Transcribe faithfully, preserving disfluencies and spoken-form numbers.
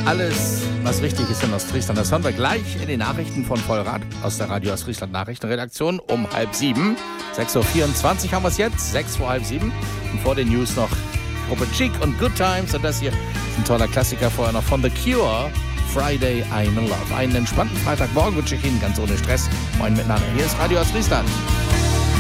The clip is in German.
Alles, was wichtig ist in Ostfriesland, das hören wir gleich in den Nachrichten von Vollrad aus der Radio Ostfriesland Nachrichtenredaktion um halb sieben. sechs Uhr vierundzwanzig haben wir es jetzt, sechs vor halb sieben. Und vor den News noch Gruppe Cheek und Good Times. Und das hier ist ein toller Klassiker vorher noch von The Cure. Friday, I'm in Love. Einen entspannten Freitagmorgen wünsche ich Ihnen ganz ohne Stress. Moin miteinander. Hier ist Radio Ostfriesland.